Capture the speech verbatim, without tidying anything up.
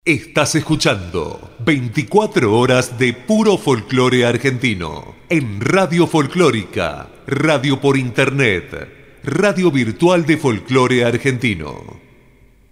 Estás escuchando veinticuatro horas de puro folclore argentino en Radio Folclórica, radio por internet, radio virtual de folclore argentino.